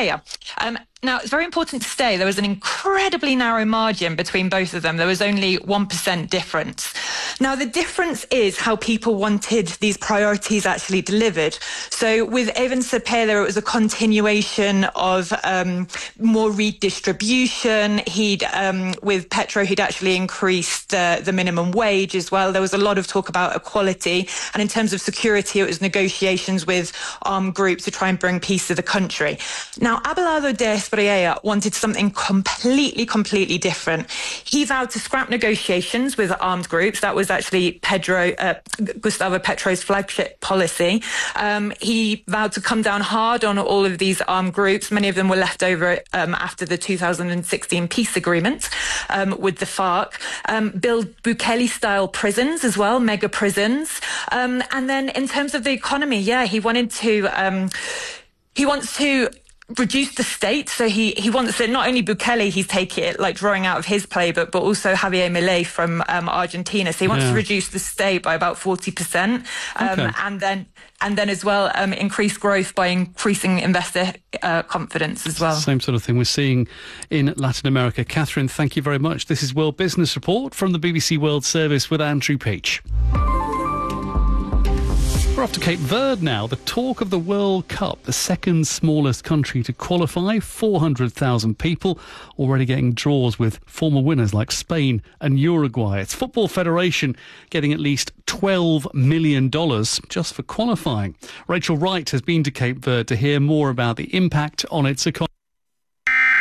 Baella. Now, it's very important to say there was an incredibly narrow margin between both of them. There was only 1% difference. Now, the difference is how people wanted these priorities actually delivered. So with Evan Sipilä, it was a continuation of more redistribution. With Petro, he'd actually increased the minimum wage as well. There was a lot of talk about equality. And in terms of security, it was negotiations with armed groups to try and bring peace to the country. Now, Abelardo de Espriella wanted something completely different. He vowed to scrap negotiations with armed groups. That was actually Gustavo Petro's flagship policy. He vowed to come down hard on all of these armed groups. Many of them were left over after the 2016 peace agreement with the FARC. Build Bukele-style prisons as well, mega prisons. And then in terms of the economy, he wants to reduce the state. So he wants to, not only Bukele, he's taking it like drawing out of his playbook, but also Javier Milei from Argentina. So he wants to reduce the state by about 40%. And then as well, increase growth by increasing investor confidence as well. Same sort of thing we're seeing in Latin America. Catherine, thank you very much. This is World Business Report from the BBC World Service with Andrew Peach. We're off to Cape Verde now. The talk of the World Cup, the second smallest country to qualify, 400,000 people, already getting draws with former winners like Spain and Uruguay. Its Football Federation getting at least $12 million just for qualifying. Rachel Wright has been to Cape Verde to hear more about the impact on its economy.